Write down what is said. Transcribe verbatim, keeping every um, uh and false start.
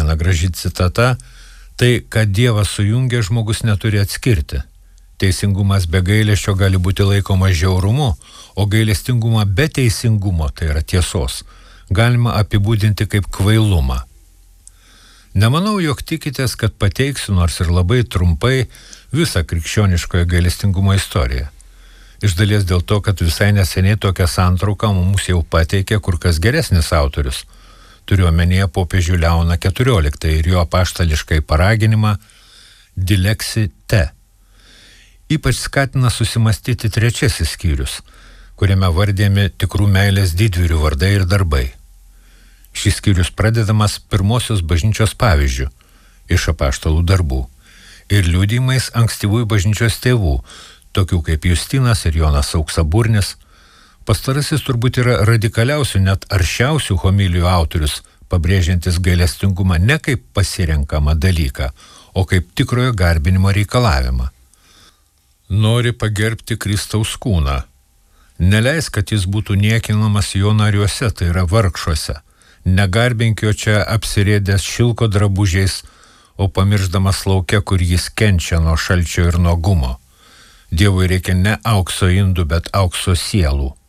viena graži citata, tai, kad Dievas sujungia, žmogus neturi atskirti. Teisingumas be gailesčio gali būti laikoma žiaurumu, o gailestingumą be teisingumo, tai yra tiesos, galima apibūdinti kaip kvailumą. Nemanau, jog tikitės, kad pateiksiu nors ir labai trumpai visą krikščioniškojo gailestingumo istoriją. Iš dalies dėl to, kad visai neseniai tokią santrauką mums jau pateikė kur kas geresnis autorius. Turiu omenyje popiežių Leoną keturioliktąjį ir jo apaštališkai paraginimą Dilexi te. Ypač skatina susimastyti trečiasis skyrius, kuriame vardėmi tikrų meilės didvyrių vardai ir darbai. Šis skyrius pradedamas pirmosios bažnyčios pavyzdžių iš apaštalų darbų ir liudijimais ankstyvųjų bažnyčios tėvų, tokių kaip Justinas ir Jonas Auksaburnis. Pastarasis turbūt yra radikaliausių, net aršiausių homilijų autorius, pabrėžiantis gailestingumą ne kaip pasirenkamą dalyką, o kaip tikrojo garbinimo reikalavimą. Nori pagerbti Kristaus kūną. Neleis, kad jis būtų niekinamas jo nariuose, tai yra vargšuose. Negarbink jo čia apsirėdęs šilko drabužiais, o pamirždamas lauke, kur jis kenčia nuo šalčio ir nuogumo. Dievui reikia ne aukso indų, bet aukso sielų.